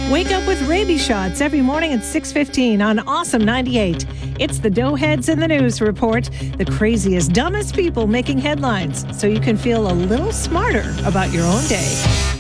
Wake up with rabies shots every morning at 6:15 on Awesome 98. It's the Doughheads in the News Report, the craziest, dumbest people making headlines, so you can feel a little smarter about your own day.